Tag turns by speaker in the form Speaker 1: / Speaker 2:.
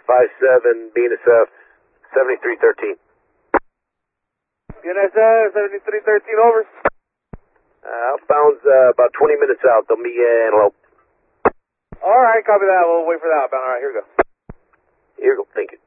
Speaker 1: 57, BNSF 7313.
Speaker 2: BNSF 7313, over.
Speaker 1: Outbound's about 20 minutes out. They'll meet you in Antelope.
Speaker 2: All right, copy that. We'll wait for that outbound. All right, here we go.
Speaker 1: Here you go. Thank you.